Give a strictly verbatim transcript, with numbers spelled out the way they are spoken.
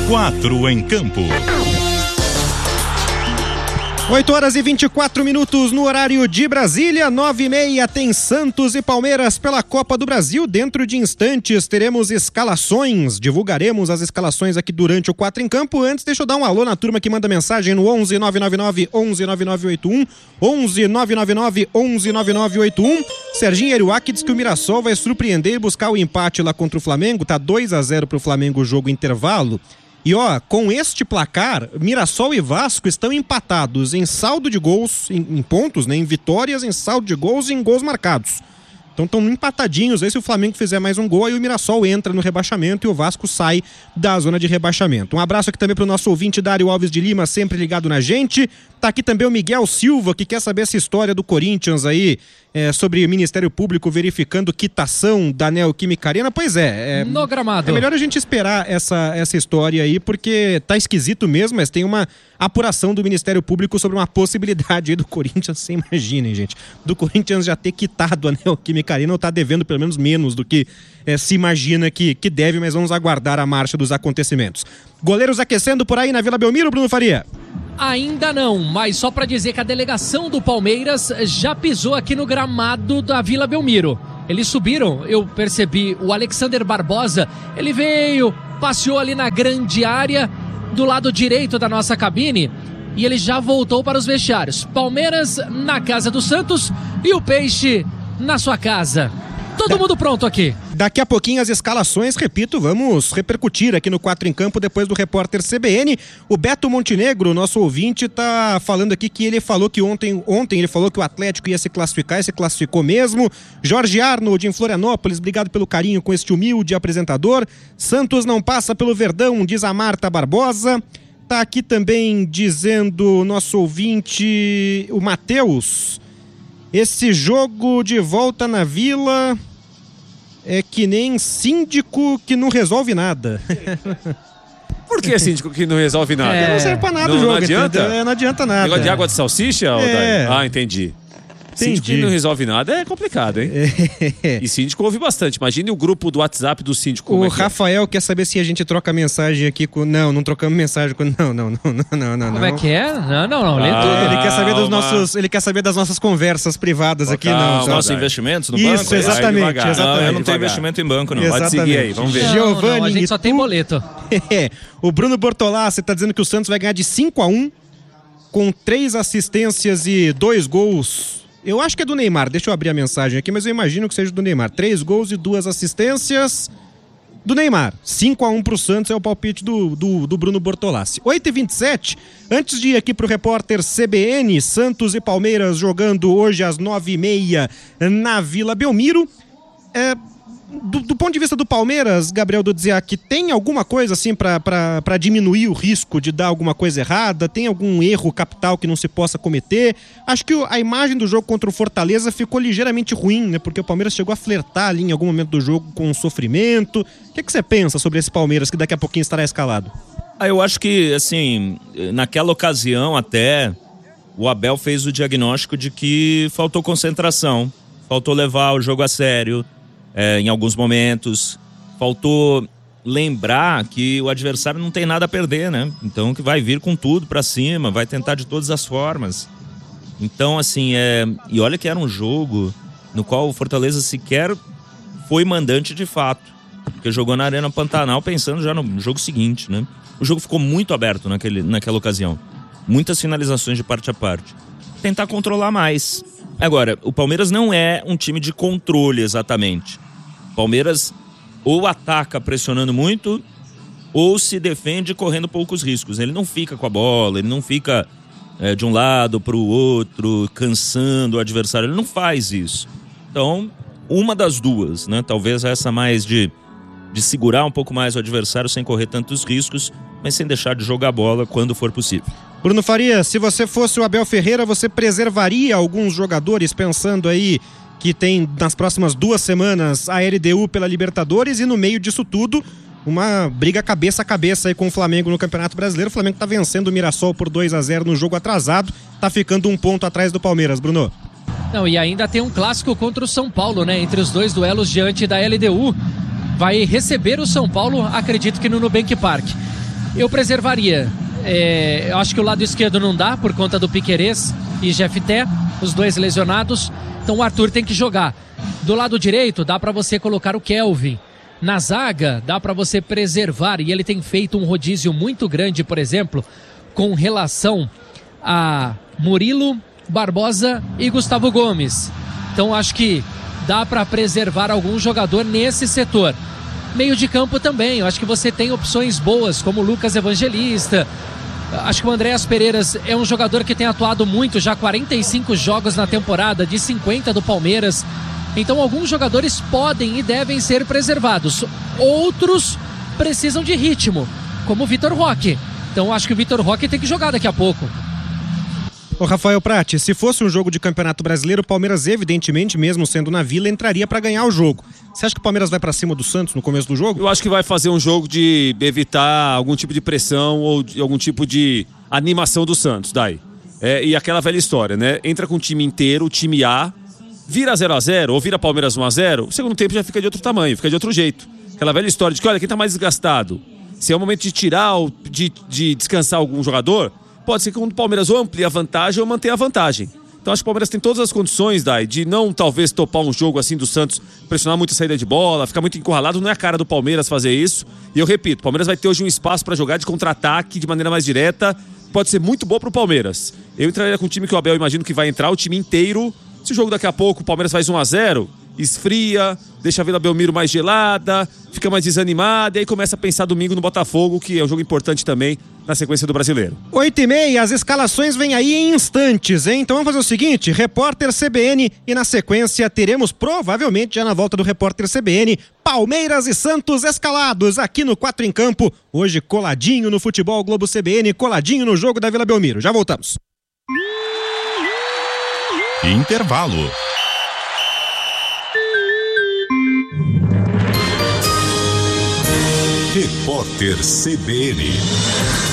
Quatro em campo. oito horas e vinte e quatro minutos no horário de Brasília, nove e meia tem Santos e Palmeiras pela Copa do Brasil. Dentro de instantes teremos escalações, divulgaremos as escalações aqui durante o quatro em campo. Antes, deixa eu dar um alô na turma que manda mensagem no onze nove nove nove onze nove nove oito um, onze nove nove nove onze nove nove oito um. Serginho Eruac diz que o Mirassol vai surpreender e buscar o empate lá contra o Flamengo. Tá dois a zero pro Flamengo o jogo intervalo. E ó, com este placar, Mirassol e Vasco estão empatados em saldo de gols, em, em pontos, né? Em vitórias, em saldo de gols e em gols marcados. Então estão empatadinhos. Aí se o Flamengo fizer mais um gol, aí o Mirassol entra no rebaixamento e o Vasco sai da zona de rebaixamento. Um abraço aqui também para o nosso ouvinte Dário Alves de Lima, sempre ligado na gente. Tá aqui também o Miguel Silva, que quer saber essa história do Corinthians aí, é, sobre o Ministério Público verificando quitação da Neoquímica Arena. Pois é, é no gramado. É melhor a gente esperar essa, essa história aí, porque tá esquisito mesmo, mas tem uma apuração do Ministério Público sobre uma possibilidade aí do Corinthians, você imaginem, gente, do Corinthians já ter quitado a Neoquímica Arena, ou tá devendo pelo menos menos do que é, se imagina que, que deve, mas vamos aguardar a marcha dos acontecimentos. Goleiros aquecendo por aí na Vila Belmiro, Bruno Faria? Ainda não, mas só para dizer que a delegação do Palmeiras já pisou aqui no gramado da Vila Belmiro. Eles subiram, eu percebi, o Alexander Barbosa, ele veio, passeou ali na grande área do lado direito da nossa cabine e ele já voltou para os vestiários. Palmeiras na casa do Santos e o Peixe na sua casa. Todo da... mundo pronto aqui. Daqui a pouquinho as escalações, repito, vamos repercutir aqui no quatro em campo depois do repórter C B N. O Beto Montenegro, nosso ouvinte, tá falando aqui que ele falou que ontem, ontem ele falou que o Atlético ia se classificar e se classificou mesmo. Jorge Arnold, em Florianópolis, obrigado pelo carinho com este humilde apresentador. Santos não passa pelo Verdão, diz a Marta Barbosa. Tá aqui também dizendo nosso ouvinte, o Matheus. Esse jogo de volta na Vila é que nem síndico que não resolve nada. Por que síndico que não resolve nada? É, não serve pra nada não, o jogo. Não adianta? É, não adianta nada. Negócio de água de salsicha? É. Ah, entendi. Síndico que não resolve nada é complicado, hein? É. E síndico ouve bastante. Imagine o grupo do WhatsApp do síndico. O é Rafael é? quer saber se a gente troca mensagem aqui com... Não, não trocamos mensagem com... Não, não, não, não, não, não. Como é que é? Não, não, não. Lê ah, tudo. Ele quer saber dos nossos... Ele quer saber das nossas conversas privadas aqui, não. Os nossos investimentos no Isso, banco? Isso, exatamente. exatamente. Não, eu não tenho investimento em banco, não. Exatamente. Pode seguir aí, vamos ver. Não, Giovani, não, a gente só tem boleto. O Bruno Bortolassi tá dizendo que o Santos vai ganhar de cinco a um com três assistências e dois gols... Eu acho que é do Neymar, deixa eu abrir a mensagem aqui, mas eu imagino que seja do Neymar. Três gols e duas assistências do Neymar. cinco a um pro Santos é o palpite do, do, do Bruno Bortolassi. oito e vinte e sete, antes de ir aqui pro repórter C B N, Santos e Palmeiras jogando hoje às nove e meia na Vila Belmiro. É... Do, do ponto de vista do Palmeiras, Gabriel Dudziak, tem alguma coisa assim para diminuir o risco de dar alguma coisa errada? Tem algum erro capital que não se possa cometer? Acho que a imagem do jogo contra o Fortaleza ficou ligeiramente ruim, né? Porque o Palmeiras chegou a flertar ali em algum momento do jogo com sofrimento. O que, que você pensa sobre esse Palmeiras que daqui a pouquinho estará escalado? Ah, eu acho que, assim, naquela ocasião até, o Abel fez o diagnóstico de que faltou concentração, faltou levar o jogo a sério. É, em alguns momentos, faltou lembrar que o adversário não tem nada a perder, né? Então que vai vir com tudo pra cima, vai tentar de todas as formas. Então, assim, é... e olha que era um jogo no qual o Fortaleza sequer foi mandante de fato, porque jogou na Arena Pantanal pensando já no jogo seguinte, né? O jogo ficou muito aberto naquele, naquela ocasião. Muitas finalizações de parte a parte. Tentar controlar mais. Agora, o Palmeiras não é um time de controle exatamente. O Palmeiras ou ataca pressionando muito ou se defende correndo poucos riscos. Ele não fica com a bola, ele não fica é, de um lado para o outro, cansando o adversário. Ele não faz isso. Então, uma das duas, né? Talvez essa mais de, de segurar um pouco mais o adversário sem correr tantos riscos, mas sem deixar de jogar bola quando for possível. Bruno Faria, se você fosse o Abel Ferreira, você preservaria alguns jogadores pensando aí que tem nas próximas duas semanas a L D U pela Libertadores e no meio disso tudo uma briga cabeça a cabeça aí com o Flamengo no Campeonato Brasileiro. O Flamengo tá vencendo o Mirassol por dois a zero no jogo atrasado, tá ficando um ponto atrás do Palmeiras, Bruno. Não, e ainda tem um clássico contra o São Paulo, né? Entre os dois duelos diante da L D U. Vai receber o São Paulo, acredito que no Nubank Park. Eu preservaria. É, eu acho que o lado esquerdo não dá por conta do Piquerez e Jefté, os dois lesionados. Então o Arthur tem que jogar. Do lado direito dá para você colocar o Kelvin. Na zaga dá para você preservar, e ele tem feito um rodízio muito grande, por exemplo, com relação a Murilo, Barbosa e Gustavo Gomes. Então acho que dá para preservar algum jogador nesse setor. Meio de campo também, eu acho que você tem opções boas, como o Lucas Evangelista. Acho que o Andréas Pereiras é um jogador que tem atuado muito, já quarenta e cinco jogos na temporada, de cinquenta do Palmeiras. Então alguns jogadores podem e devem ser preservados. Outros precisam de ritmo, como o Vitor Roque. Então acho que o Vitor Roque tem que jogar daqui a pouco. Ô Rafael Prati, se fosse um jogo de Campeonato Brasileiro, o Palmeiras evidentemente, mesmo sendo na Vila, entraria para ganhar o jogo. Você acha que o Palmeiras vai para cima do Santos no começo do jogo? Eu acho que vai fazer um jogo de evitar algum tipo de pressão ou de algum tipo de animação do Santos, daí. É, e aquela velha história, né? Entra com o time inteiro, o time A, vira zero a zero ou vira Palmeiras um a zero, o segundo tempo já fica de outro tamanho, fica de outro jeito. Aquela velha história de que, olha, quem tá mais desgastado? Se é o momento de tirar ou de, de descansar algum jogador, pode ser que o Palmeiras ou amplie a vantagem ou mantenha a vantagem. Então acho que o Palmeiras tem todas as condições, Dai, de não talvez topar um jogo assim do Santos, pressionar muito a saída de bola, ficar muito encurralado. Não é a cara do Palmeiras fazer isso. E eu repito, o Palmeiras vai ter hoje um espaço para jogar de contra-ataque de maneira mais direta. Pode ser muito bom pro Palmeiras. Eu entraria com o time que o Abel imagino que vai entrar, o time inteiro. Se o jogo daqui a pouco o Palmeiras faz um a zero, esfria, deixa a Vila Belmiro mais gelada, fica mais desanimada, e aí começa a pensar domingo no Botafogo, que é um jogo importante também na sequência do Brasileiro. Oito e meia, as escalações vêm aí em instantes, hein? Então vamos fazer o seguinte, Repórter C B N, e na sequência teremos provavelmente já na volta do Repórter C B N, Palmeiras e Santos escalados aqui no quatro em Campo, hoje coladinho no Futebol Globo C B N, coladinho no jogo da Vila Belmiro. Já voltamos. Intervalo. Repórter C B N.